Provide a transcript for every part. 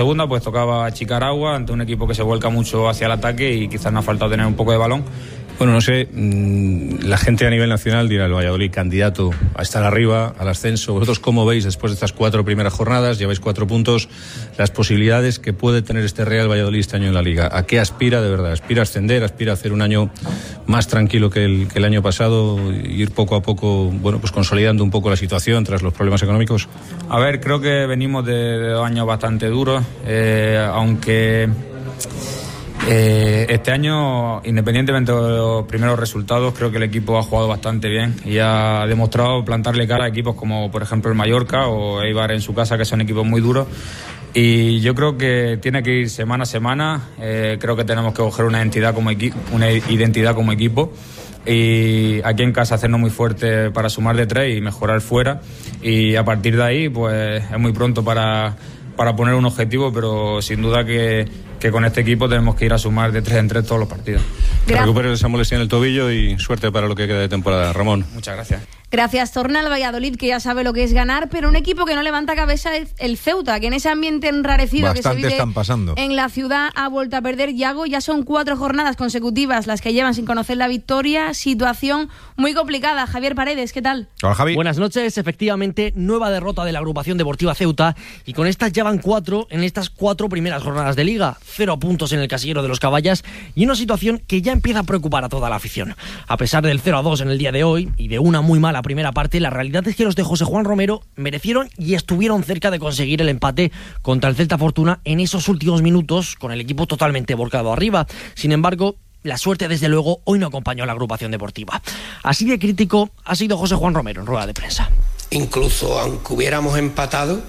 Segunda, pues tocaba achicar agua ante un equipo que se vuelca mucho hacia el ataque y quizás nos ha faltado tener un poco de balón. Bueno, no sé, la gente a nivel nacional dirá el Valladolid candidato a estar arriba, al ascenso. ¿Vosotros cómo veis después de estas 4 primeras jornadas? Lleváis 4 puntos, las posibilidades que puede tener este Real Valladolid este año en la Liga. ¿A qué aspira de verdad? ¿Aspira a ascender? ¿Aspira a hacer un año más tranquilo que el año pasado? Ir poco a poco, bueno, pues consolidando un poco la situación tras los problemas económicos. A ver, creo que venimos de 2 años bastante duros, aunque... este año, independientemente de los primeros resultados, creo que el equipo ha jugado bastante bien y ha demostrado plantarle cara a equipos como por ejemplo el Mallorca o Eibar en su casa, que son equipos muy duros, y yo creo que tiene que ir semana a semana. Creo que tenemos que coger una identidad como equipo y aquí en casa hacernos muy fuerte para sumar de 3 y mejorar fuera, y a partir de ahí pues es muy pronto para poner un objetivo, pero sin duda que con este equipo tenemos que ir a sumar de 3 en 3 todos los partidos. Que recuperes esa molestia en el tobillo y suerte para lo que queda de temporada, Ramón. Muchas gracias. Gracias. Torna al Valladolid, que ya sabe lo que es ganar, pero un equipo que no levanta cabeza es el Ceuta, que en ese ambiente enrarecido bastante que se vive pasando en la ciudad ha vuelto a perder. Yago, ya son 4 jornadas consecutivas las que llevan sin conocer la victoria. Situación muy complicada. Javier Paredes, ¿qué tal? Hola, Javi. Buenas noches. Efectivamente, nueva derrota de la agrupación deportiva Ceuta, y con estas ya van 4 en estas 4 primeras jornadas de Liga. 0 puntos en el casillero de los Caballas y una situación que ya empieza a preocupar a toda la afición. A pesar del 0-2 en el día de hoy y de una muy mala primera parte, la realidad es que los de José Juan Romero merecieron y estuvieron cerca de conseguir el empate contra el Celta Fortuna en esos últimos minutos, con el equipo totalmente volcado arriba. Sin embargo, la suerte desde luego hoy no acompañó a la agrupación deportiva. Así de crítico ha sido José Juan Romero en rueda de prensa. Incluso aunque hubiéramos empatado,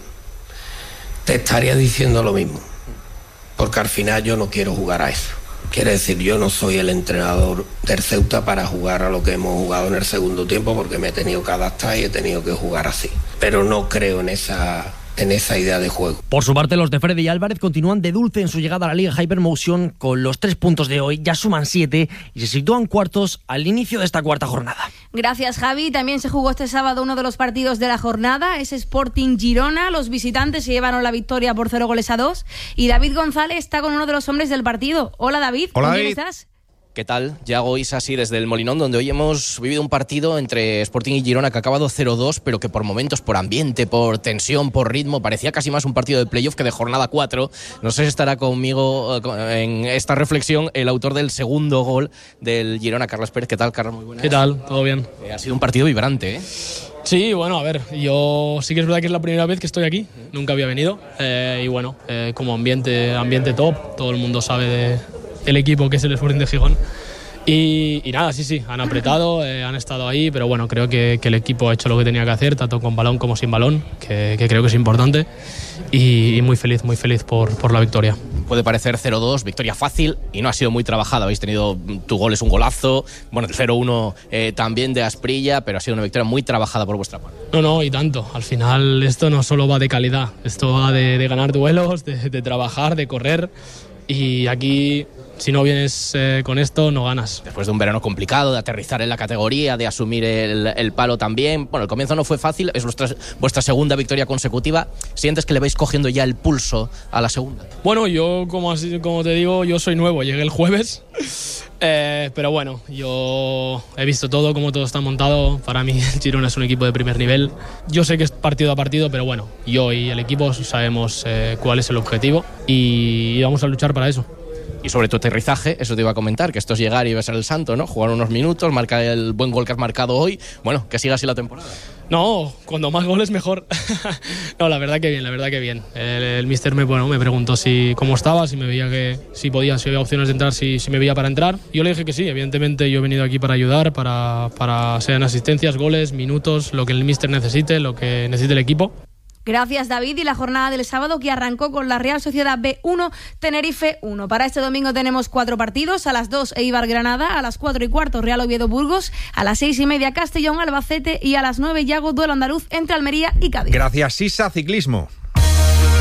te estaría diciendo lo mismo, porque al final yo no quiero jugar a eso. Quiere decir, yo no soy el entrenador del Ceuta para jugar a lo que hemos jugado en el segundo tiempo, porque me he tenido que adaptar y he tenido que jugar así. Pero no creo en esa idea de juego. Por su parte, los de Freddy Álvarez continúan de dulce en su llegada a la Liga Hypermotion. Con los 3 puntos de hoy ya suman 7 y se sitúan cuartos al inicio de esta 4ª jornada. Gracias, Javi. También se jugó este sábado uno de los partidos de la jornada, es Sporting Girona. Los visitantes se llevaron la victoria por 0-2 y David González está con uno de los hombres del partido. Hola, David. Hola, ¿Con quién David. estás? ¿Qué tal? Yago Isasi desde el Molinón, donde hoy hemos vivido un partido entre Sporting y Girona que ha acabado 0-2, pero que por momentos, por ambiente, por tensión, por ritmo, parecía casi más un partido de playoff que de jornada 4. No sé si estará conmigo en esta reflexión el autor del segundo gol del Girona, Carlos Pérez. ¿Qué tal, Carlos? Muy buenas. ¿Qué tal? ¿Todo bien? Ha sido un partido vibrante, ¿eh? Sí, bueno, a ver, yo sí que es verdad que es la primera vez que estoy aquí, nunca había venido, y bueno, como ambiente top, todo el mundo sabe del equipo que es el Sporting de Gijón. Y nada, sí, han apretado, han estado ahí, pero bueno, creo que el equipo ha hecho lo que tenía que hacer, tanto con balón como sin balón, que creo que es importante, y muy feliz por la victoria. Puede parecer 0-2, victoria fácil, y no ha sido muy trabajada. Habéis tenido, tu gol es un golazo, bueno, el 0-1 también de Asprilla, pero ha sido una victoria muy trabajada por vuestra parte. No, y tanto. Al final esto no solo va de calidad, esto va de ganar duelos, de trabajar, de correr, y aquí... Si no vienes con esto, no ganas. Después de un verano complicado, de aterrizar en la categoría, de asumir el palo también. Bueno, el comienzo no fue fácil, es vuestra segunda victoria consecutiva. ¿Sientes que le vais cogiendo ya el pulso a la segunda? Bueno, yo, como te digo, yo soy nuevo, llegué el jueves. Pero bueno, yo he visto todo, cómo todo está montado. Para mí el Girona es un equipo de primer nivel. Yo sé que es partido a partido, pero bueno, yo y el equipo sabemos cuál es el objetivo y vamos a luchar para eso. Y sobre tu aterrizaje, eso te iba a comentar, que esto es llegar y besar el santo, ¿no? Jugar unos minutos, marcar el buen gol que has marcado hoy. Bueno, que siga así la temporada. No, cuando más goles mejor. No, la verdad que bien. El míster me preguntó cómo estaba, si me veía si había opciones de entrar, si me veía para entrar. Yo le dije que sí, evidentemente yo he venido aquí para ayudar, para sean asistencias, goles, minutos, lo que el míster necesite, lo que necesite el equipo. Gracias, David. Y la jornada del sábado que arrancó con la Real Sociedad B1, Tenerife 1. Para este domingo tenemos 4 partidos. A las 2 Eibar Granada, a las 4:15 Real Oviedo Burgos, a las 6:30 Castellón Albacete y a las 9 Yago duelo andaluz entre Almería y Cádiz. Gracias, Sisa Ciclismo.